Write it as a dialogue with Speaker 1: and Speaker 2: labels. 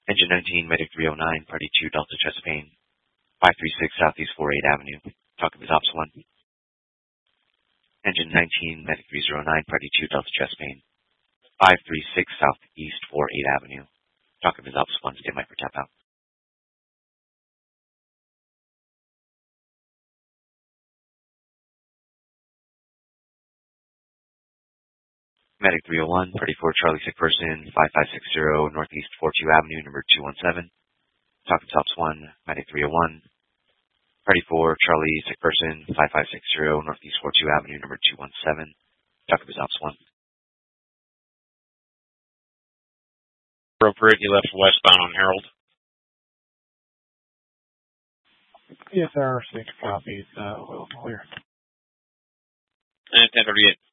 Speaker 1: Engine 19, Medic 309, Party 2, Delta Chesapeake, 536 Southeast 48 Avenue. Talking with Ops 1. Engine 19, Medic 309, Party 2, Delta Chesapeake, 536 Southeast 48 Avenue. Talking with Ops 1, stand by for tap out. Medic 301, Party 4, Charlie Sick Person, 5560 Northeast 42 Avenue, number 217. Talking to Ops 1, Medic 301. Party 4, Charlie Sick Person, 5560 Northeast 42 Avenue, number 217. Talking with Ops 1.
Speaker 2: Appropriate, you left westbound on Harold.
Speaker 3: Yes, sir. 6 copies. Will clear.
Speaker 2: And 1038.